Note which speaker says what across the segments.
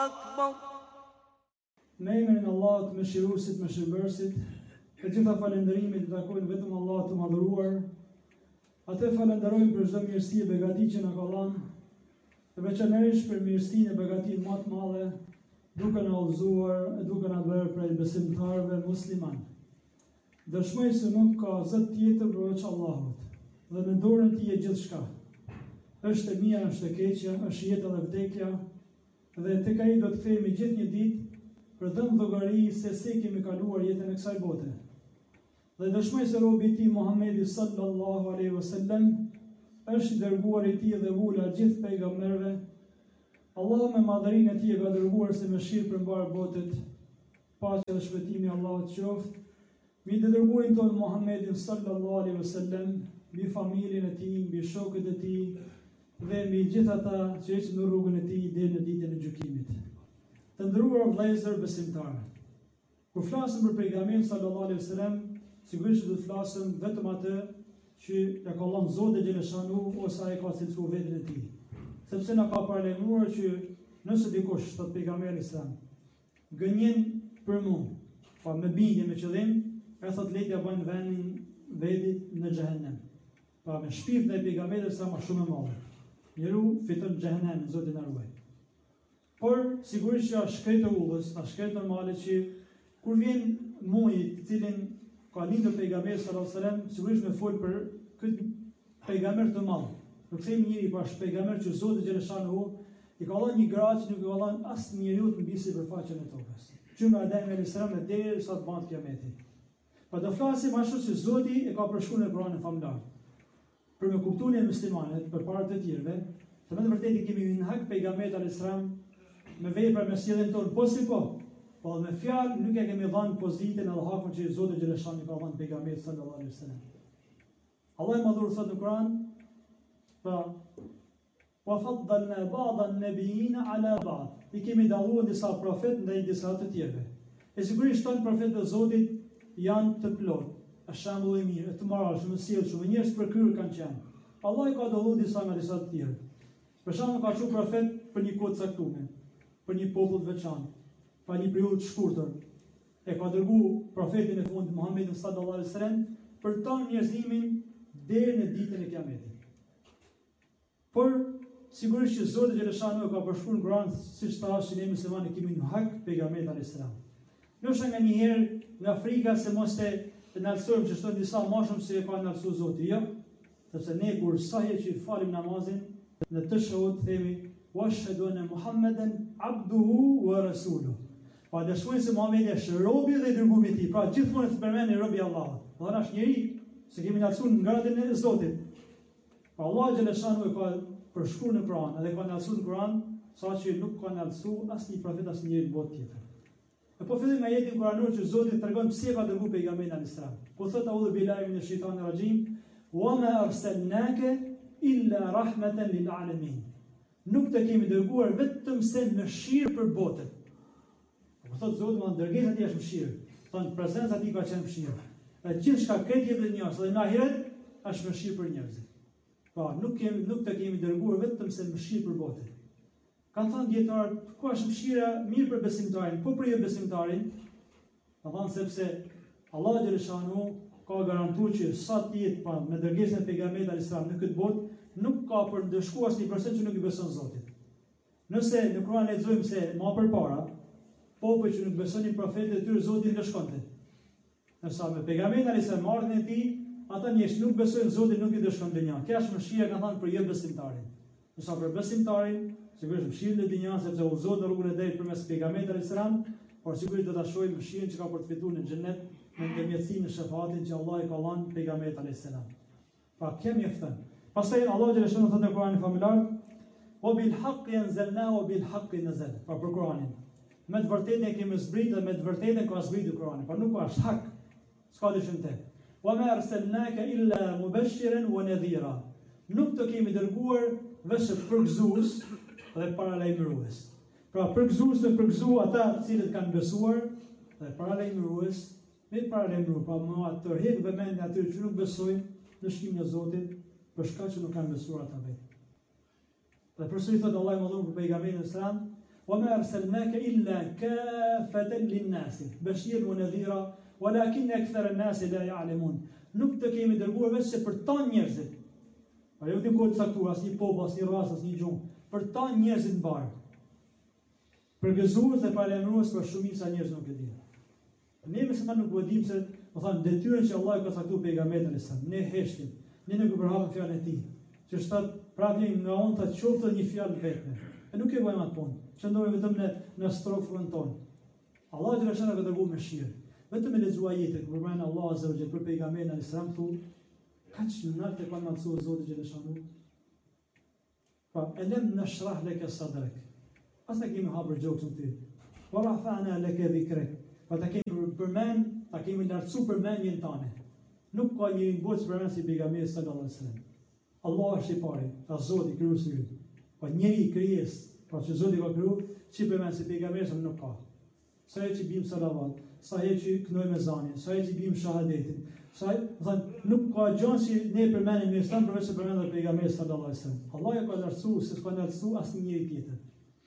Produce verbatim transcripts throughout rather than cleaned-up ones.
Speaker 1: أكبر.
Speaker 2: Me emrin Allah të mëshiruesit, mëshirbërësit, të gjitha falëndërimit të takojnë vetëm Allah të madhëruar. Atë falenderojmë për çdo mirësi e begati që na ka dhënë, dhe veçanërisht për mirësinë e begatinë më të madhe, duke na udhëzuar e duke na bërë prej besimtarëve musliman. Dëshmoj se nuk ka zot tjetër përveç Allahut, dhe në dorën e tij e gjithçka. Është e mira, është e keqja, është jeta dhe vdekja, dhe tek ai do të kthehemi gjithë një ditë për dhënë llogari se si kemi kaluar jetën e kësaj bote. Dhe dëshmoj se robi i tij Muhamedi sallallahu alaihi wasallam është i dërguar i tij dhe ula gjithë pejgamberëve. Allahu me madhërinë e tij e ka dërguar si mëshirë për mbar botët. Paqja dhe shpëtimi i Allahut qoftë mbi të dërguarin tonë Muhammedin sallallahu alaihi wasallam, mbi familjen e tij, mbi shokët e tij dhe mbi gjithë ata që ecën në rrugën e tij deri në ditën e gjykimit. Të nderuar vëllezër besimtarë, kur flasim për pejgamberin sallallahu alaihi wasallam, sigurisht do të flasim vetëm atë që ja ka dhënë Zoti xhaleshanu ose ai ka cilësuar veten e tij. Sepse na ka paralajmëruar që nëse dikush thot pejgamberi sa gënjen për mua, pa me bindje me qëllim, e thot letja bën vendin vetit në xhehenem. Pa me shpirtin e pejgamberit sa më shumë e madh. Njeriu fiton xhehenemin, Zoti na ruaj. Por sigurisht që është shkretë ullës, është shkretë normale që kur vjen muji të cilin ka lindur pejgamberi sallallahu alajhi wasallam, sigurisht me fol për këtë pejgamber të madh. Nuk themi njëri pa pejgamber që Zoti xhaleshanu i ka dhënë një gradë që nuk i ka dhënë asnjë njeriu të mbi sipërfaqen e tokës. Qyma Adem alayhis salam e deri sa të bëhet kiameti. Pa do flasim ashtu si Zoti e ka përshkruar në Kur'anin famlar. Për me kuptuar e muslimanët përpara të tjerëve, të më të vërtetë kemi një hak pejgamberit alayhis salam me vepra me sjelljen tonë po si po, po me fjalë nuk e kemi dhënë pozitën edhe hakun që Zoti xhaleshani ka dhënë pejgamberit sallallahu alaihi wasallam. Allah i madhur thot në Kur'an, pa wa faddalna ba'd an-nabiyina ala ba'd. I kemi dalluar disa profet ndaj disa të tjerëve. E sigurisht tonë profetët e Zotit janë të plotë, është shembull i mirë, të marrshëm, të sjellshëm, njerëz për kryer kanë qenë. Allah i ka dalluar disa nga disa të tjerë. Për shembull ka thënë profet për një kohë caktuar, për një popull të veçantë, pa një periudhë të shkurtër. E ka dërguar profetin e fundit Muhammedin sallallahu alaihi wasallam për ton njerëzimin deri në ditën e Kiametit. Por sigurisht që Zoti xhaleshanu ka përshkruar në Kur'an siç thashë ne muslimanë kemi në hak pejgamberit alayhis salam. Nëse nga një herë në Afrikë se mos të nalsojmë që shton disa më shumë se e ka nalsuar Zoti, jo, sepse ne kur saje që falim namazin në të shahud themi wa ashhadu anna Muhammeden abduhu wa rasuluhu. Pa dëshmojmë se Muhamedi është robi dhe dërguari i tij. Pra gjithmonë të përmendni robi i Allahut. Do të është njëri se kemi nalsuar në gradën e Zotit. Pa Allah xhaleshanu e ka përshkruar në Kur'an, edhe ka nalsuar në Kur'an, saqë nuk ka nalsuar asnjë profet asnjëri në botë tjetër. E po fillim me ajetin kuranor që Zoti tregon pse ka dërguar pejgamberin alayhis salam. Po thot a'udhu billahi minash shaitanir rajim, wa ma arsalnaka illa rahmatan lil alamin. Nuk të kemi dërguar vetëm se mëshirë për botën. Po thot Zoti, ma dërgesa e tij është mëshirë. Thon prezenca e tij ka qenë mëshirë. Dhe gjithçka këtë jetë në njerëz, dhe në ahiret është mëshirë për njerëzit. Po nuk kemi nuk të kemi dërguar vetëm se mëshirë për botën. Kanë thënë dietarët, ku është mëshira mirë për besimtarin, po për jo besimtarin? Kanë thënë sepse Allah xhaleshanu ka garantuar që sa të jetë pa me dërgesën e pejgamberit alayhis salam në këtë botë nuk ka për ndëshkuar asnjë person që nuk i beson Zotit. Nëse në Kur'an lexojmë se më përpara popujt që nuk besonin profetët e tyre Zoti i dëshkonte. Nëse me pejgamberin alayhis salam ardhin e tij, ata njerëz nuk besojnë Zotin, nuk i dëshkon dënja. Kjo është mëshira kanë thënë për jo besimtarin. Nëse për besimtarin, sigurisht mëshirën e dënja sepse udhëzohet në rrugën e drejtë përmes pejgamberit alayhis salam, por sigurisht do ta shohim mëshirën që ka për të fituar në xhenet me ndërmjetësinë e shefatit që Allah i ka dhënë pejgamberit alayhis salam. Pa kemi ftën. Pastaj Allah xhaleshanu thotë në Kur'anin famullar, "Wa bil haqqi anzalnahu wa bil haqqi nazal." Pa për Kur'anin. Me të vërtetë e kemi zbritur dhe me të vërtetë ka zbritur Kur'ani, por nuk ka është hak. S'ka dyshim te. "Wa ma arsalnaka illa mubashiran wa nadhira." Nuk të kemi dërguar vetëm përgëzues dhe paralajmërues. Pra përgëzues të përgëzu ata të cilët kanë besuar dhe paralajmërues me paralajmëruar, pa më atë tërheq vëmendje atyre që nuk besojnë në shkimin e Zotit për shkak që nuk kanë besuar ata vetë. Dhe përsëri thotë Allahu më dhuron për pejgamberin e Islam, وما أرسلناك إلا كافة للناس بشيرا ونذيرا ولكن أكثر الناس لا يعلمون. Nuk të kemi dërguar vetëm për ta njerëzit. Pa jo diku të caktuar, asnjë popull, asnjë rasë, asnjë gjuhë, për ta njerëzit mbar. Për gëzues dhe paralajmërues për shumica njerëz nuk e dinë. Ne më sa nuk e dim se, do thonë, detyrën që Allah ka caktuar pejgamberin e sa. Ne heshtim, ne nuk e përhapim fjalën e tij. Që shtat prapë nga on ta qoftë një fjalë vetme. E nuk e bëjmë atë punë. Qëndrojmë vetëm në në strofën tonë. Allah dhe rëshana ka dërguar mëshirë. Vetëm e lexuaj jetën, kur përmend Allah azza wa jalla për pejgamberin e Islam thonë, kaq në natë e kanë mësuar Zoti xheleshanu. Pa elem nashrah laka sadrak. Asa kemi hapur gjokën ty. Wa rafa'na laka dhikrak. Pa ta kemi përmend, ta kemi lartësu përmendjen tane. Nuk ka një botë përmend si pejgamberi sallallahu alaihi wasallam. Allah është i pari, ta Zoti krijuesi i yt. Pa njëri krijes, pa që Zoti ka krijuar, që përmend si pejgamberi nuk ka. Sa e që bim salavat, sa e që kënojmë ezanin, sa e që bim shahadetin, sa e, thënë, nuk ka gjënë që ne përmenim në Islam përveç se përmenim dhe pejgamberi sallallahu alaihi wasallam. Allah e ka lartësu, se s'ka lartësu asë njëri tjetër.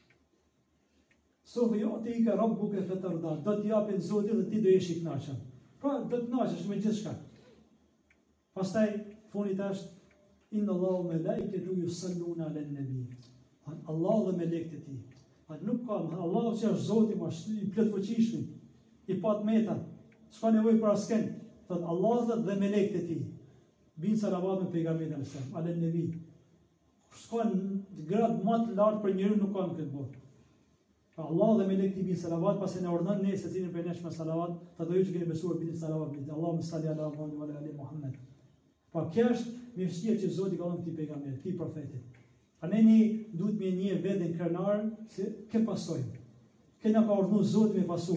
Speaker 2: Sofë jo të i ka rabbu ke fetërda, do t'japin Zotit dhe ti do jesh i knaqën. Pra, do t'naqesh me gjithë shka. Pastaj, funit është, inna Allahu me lajketu ju salluna len nebi. Allah dhe me lekët e ti. Nuk ka, Allah që është Zoti, i plot fuqishëm, i pat meta, s'ka nevojë për asken. Thot Allah thot dhe melekët e tij. Bin salavat me pejgamberin e Islam, alen nebi. S'ka grad më të lartë për njeriu nuk ka në këtë botë. Allah dhe melekët i bin salavat, pasi na urdhon ne se cilin për nesh me salavat, ta do ju që keni besuar bin salavat me Allahumma salli ala Muhammad wa ala ali Muhammad. Pa kjo është mirësia që Zoti ka dhënë këtij pejgamberit, këtij profetit. A ne një duhet me një vetën krenar se ke pasojmë. Ke na ka urdhëruar Zoti me pasu.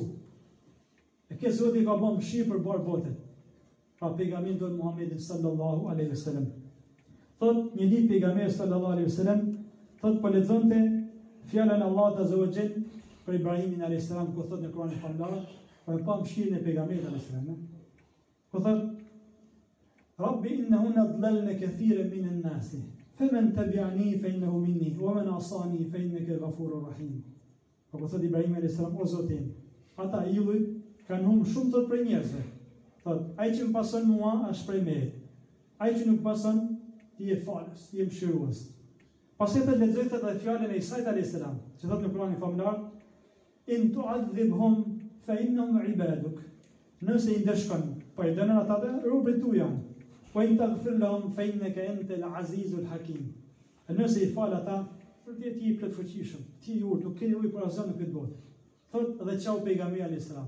Speaker 2: E ke Zoti ka bën mëshirë për bar botën. Pra pejgamberi don Muhammedin sallallahu alaihi wasallam. Thot një ditë pejgamberi sallallahu alaihi wasallam thot po lexonte fjalën e Allahut azza wa jall për Ibrahimin alayhis salam ku thot në Kur'anin famlar, po e pa mëshirën e pejgamberit alayhis salam. Ku thot Rabbi innahunna adlalna kathiran min an-nas. فمن تبعني فإنه مني ومن عصاني فإنك غفور رحيم. Po po thot Ibrahim alayhis salam, o Zotim, ata illuj kanë humbur shumë thot për njerëzve. Thot, ai që më pason mua është prej meje. Ai që nuk pason, ti je falës, ti je mëshirues. Pastaj të lexoj thot fjalën e Isait alayhis salam, që thot në Kur'anin famlar, in tu'adhibhum fa innahum ibaduk. Nëse i dëshkon, po i dënon ata robët tu janë. Po in taghfir lahum fa innaka antal azizul hakim. Nëse i fal ata, për ti ti i plot fuqishëm, ti i urtë, nuk ke nevojë për asgjë në këtë botë. Thot dhe çau pejgamberi alayhis salam.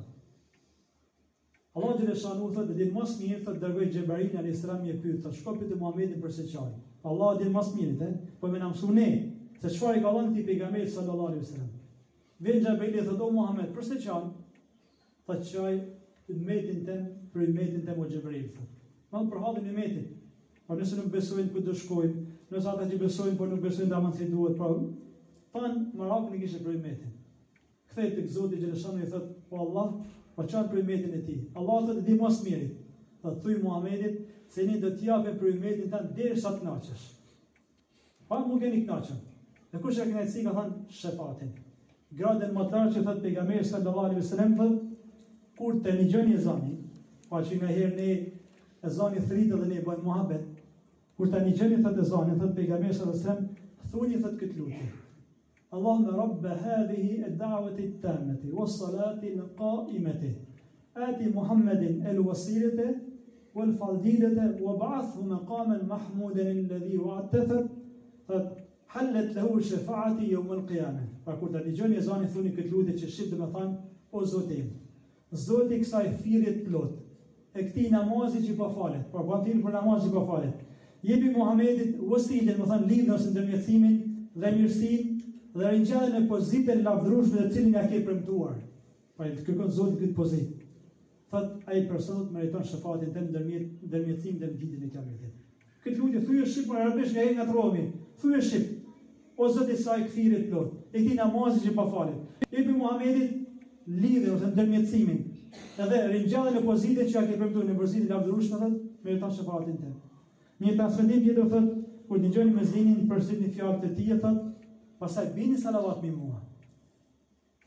Speaker 2: Allah dhe shanu thot dhe mos mirë thot dërgoi Xhebrail alayhis salam e pyet, thot shko pyet Muhamedit për se çaj. Allah dhe mos mirë, po më na mësua ne se çfarë i ka dhënë ti pejgamberit sallallahu alaihi wasallam. Vjen Xhebrail thot o Muhammed, për se çaj? Thot çaj ummetin tëm, për ummetin tëm o Xhebrail thot. Mal për hallin e umetit. Po nëse nuk besojnë ku do shkojnë, nëse ata që besojnë po nuk besojnë daman si duhet, pra tan Maroku nuk ishte për umetin. Kthej tek Zoti xheleshanu i thot, po Allah, po çan për umetin e tij. Allah thotë di mos miri. Thot thuj Muhamedit se ne do t'i japim për umetin tan derisa të kënaqesh. Pa nuk jeni kënaqur. Dhe kush e kënaqësi ka thënë shefatin. Gradën më të lartë që thot pejgamberi sallallahu alaihi wasallam thot kur të dëgjoni ezanin, pa që nga herë ne ezani thritë dhe ne bëjmë muhabet. Kur ta dëgjoni thot ezanin, thot pejgamberi sallallahu alaihi wasallam, thuni thot këtë lutje. Allahumma rabb hadhihi ad-da'wati at-tammati was-salati al-qa'imati. Ati Muhammedin al-wasilata wal-fadilata wab'athhu maqaman mahmudan alladhi wa'adta. Thot hallat lahu shafa'ati yawm al-qiyamah. Pra kur ta dëgjoni ezanin thuni këtë lutje që shqip do të thonë o Zoti im. Zoti kësaj thirrjet plot. E këtij namazi që po falet, por po thirr për namazin që po falet. Jepi Muhamedit wasilën, do thon lidhjen ose ndërmjetësimin dhe mirësinë dhe ringjalljen e pozitën lavdërueshme të cilin ja ke premtuar. Pra i kërkon Zotit këtë pozitë. Thot ai person meriton shefatin tëm ndërmjet ndërmjetësimin dhe ditën e Kiametit. Këtë lutje thyej ship për arabesh nga nga tromi. Thyej ship. O Zoti sa i kthirët plot. E këtij namazi që po falet. Jepi Muhamedit lidhjen ose ndërmjetësimin. Edhe ringjalljen e pozitës që ja ke premtuar në përzitë lavdërueshme thot meriton shefatin tëm. Një transmetim tjetër thot kur dëgjoni mezinin përsërit një fjalë të tij thot pastaj bini salavat me mua.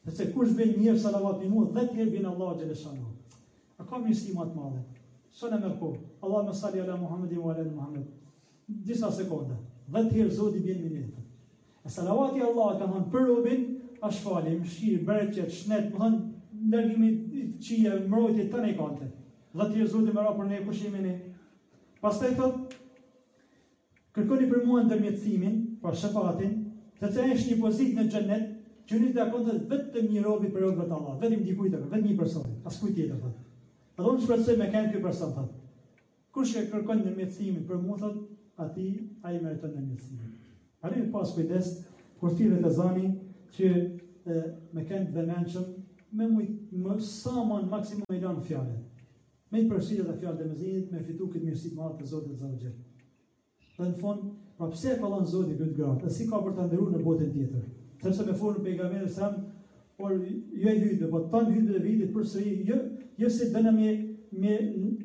Speaker 2: Sepse kush bën një herë salavat me mua, dhjetë herë bën Allah xhaleshano. A ka mirësi më të madhe? Sonë më po. Allahumma salli ala Muhammedin wa ala Muhammed. Disa sekonda. dhjetë herë Zoti bën me ne. E salavati Allah ka thënë për robin, është falje, mëshirë, bereqet, shnet, më thënë largimi qia, mbrojtje të ne kante. dhjetë herë Zoti më ra për ne pushimin e. Pastaj thot, kërkoni për mua ndërmjetësimin, pra shefatin, sepse është një pozitë në xhennet, që një të akonte vetëm një robi për robët Allah, vetëm dikujt, vetëm një person, askuj tjetër thot. Edhe unë shpresoj me kanë ky person thot. Kush e kërkon ndërmjetësimin për mua thot, ati ai meriton ndërmjetësimin. Ani pas kujdes kur thirret ezani që e, me kanë të mençëm me më sa më maksimum e lan fjalën. Me i përsëritje të fjalët e mëzimit, me fitu këtë mirësi të madhe të Zotit Azza wa Jall. Dhe në fund, pra pse e ka dhënë Zoti këtë gratë? Si ka për ta ndëruar në botën tjetër? Sepse me folën pejgamberin sa, por jo e hyrë, po tan hyrë e vitit përsëri, jo jo se dëna me me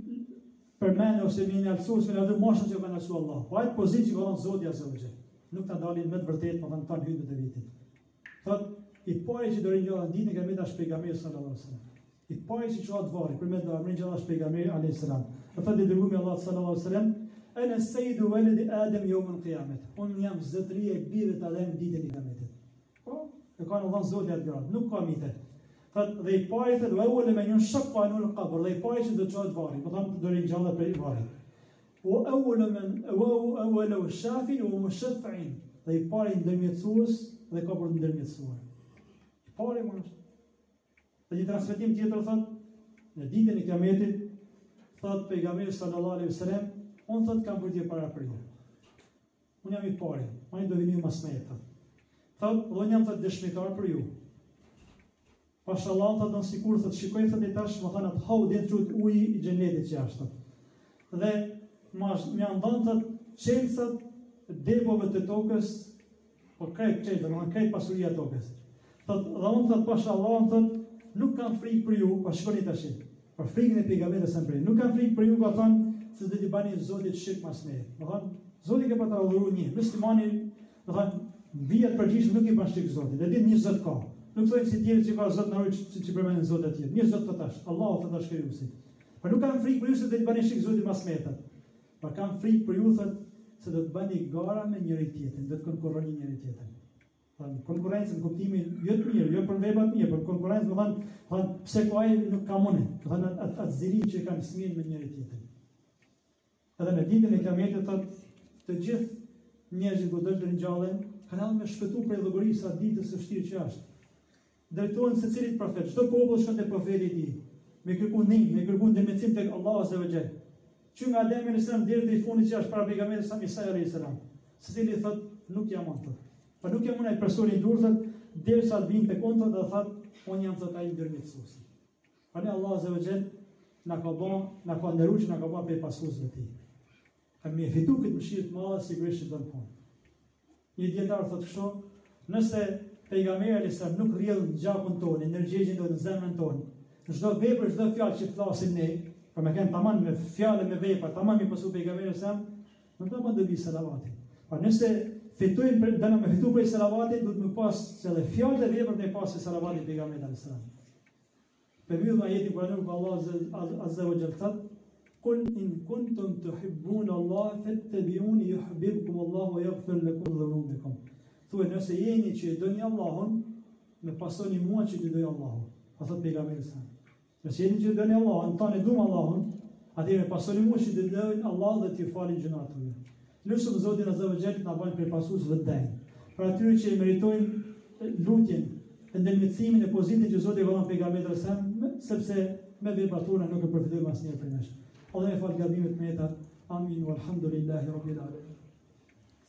Speaker 2: përmend ose me një alsus me atë moshën që kanë alsu Allah. Po atë pozitë që ka dhënë Zoti Azza wa Jall. Nuk ta dalin me të vërtetë, po tan tan hyrë e vitit. Thot i pari që do rinjallën ditën e kiametit është pejgamberi sallallahu alaihi wasallam. I pari që çohet varri për me do amrin që është pejgamberi alayhis salam. Do thotë dërgumi Allah sallallahu alaihi wasallam, ana sayyidu waladi Adam yawm al-qiyamah. Unë jam zotëria e birrit Adem ditën e kiametit. Po, e kanë dhënë Zoti atë gradë, nuk ka mite. Thotë dhe i pari thotë wa awwal man yunshaqqa anhu al-qabr, dhe i pari që do çohet varri, do thonë do rinjallë për varri. Wa awwal man wa awwal shafi wa mushaffi'in, dhe i pari ndërmjetësues dhe ka për ndërmjetësuar. I pari më është. Dhe një transmetim tjetër thot, në ditën e kiametit, thot pejgamberi sallallahu alaihi wasallam, unë thot kam bërë para për ju. Unë jam i pari, ma do vini mas me thot. Thot, dhe unë jam thot dëshmitar për ju. Pashallah thot në sikur thot shikoj thot i tash, më thënë atë haudin trut uji i xhenetit që ashtë. Dhe më janë dhënë thot çelësat debove të tokës, po krejt çelë, do të krejt pasuria e tokës. Thot, dhe unë thot pashallah thot nuk kam frikë për ju, pa shkoni tash. Për frikën e pejgamberit sa prej. Nuk kam frikë për ju, ka thënë se do t'i bani Zotit shirk mas me. Do thënë, Zoti ka për ta udhëruar një. Muslimani, do thënë, vijat përgjithshëm nuk i bën shirk Zotit. Dhe din një Zot ka. Nuk thonë si tjerë që ka Zot në rrugë që përmendin Zot të tjerë. Një Zot të tash, Allahu të tash krijuesi. Por nuk kam frikë për ju se do t'i bani shirk Zotit mas me. Por kam frikë për ju thot se do të bani gara me njëri tjetrin, do të konkurroni njëri tjetrin. Konkurrencë në kuptimin jo të mirë, jo për vepra të mira, por konkurrencë do thonë, thonë pse ko ai nuk ka mëne, do thonë atë atë ziri që kanë smirë me njëri tjetrin. Edhe në ditën e kiametit thotë të gjithë njerëzit që do të ringjallen kanë ardhur me shpëtu prej llogarisë atë ditës së vështirë që është. Drejtohen secilit profet, çdo popull shkon te profeti i tij, me kërkuar ndihmë, me kërkuar ndërmjetësim tek Allahu Azza wa Jall. Që nga Ademi alayhis salam deri te fundi që është para pejgamberit sa Isa alayhis salam. Secili thotë nuk jam atë. Po nuk jam unë ai personi i durrët derisa të vinë tek unë dhe thotë unë jam thotë ai ndërmjetësues. Ani Allah Azza wa Jall na ka bën, na ka ndëruar, na ka bën pe pasuesve të tij. Kam më fitu këtë mëshirë të madhe sigurisht do të punë. Një dietar thotë kështu, nëse pejgamberi alayhis salam nuk rrjedh në gjakun tonë, energjinë tonë, në zemrën tonë, në çdo vepër, çdo fjalë që flasim ne, për me kanë tamam me fjalë me vepra, tamam me pasu pejgamberin sa, nuk do të bëj salavatin. Po nëse fitojnë për dëna me fitu për salavatin, do të më pas se dhe fjalë dhe vepër me pas se salavatin pejgamberit alayhis salam. Për mbyll ajetin kuranor ku Allah Azza wa Jall thot: "Qul in kuntum tuhibbuna Allah fattabi'uni yuhibbukum Allah wa yaghfir lakum dhunubakum." Thuaj nëse jeni që doni Allahun, me pasoni mua që doni Allahun. Pa thot pejgamberi sa. Nëse jeni që doni Allahun, tani dum Allahun, atëherë pasoni mua që doni Allah dhe t'ju falin gjunat tuaja. Lutëm Zotin Azza wa Jall na bëjë për pasuesve të dajnë. Për atyre që meritojnë lutjen e ndërmjetësimin e pozitës që Zoti ka dhënë pejgamberit sa, sepse me veprat tona nuk e përfitojmë asnjëherë prej nesh. Allah e fal gabimet meta. Amin walhamdulillahi rabbil alamin.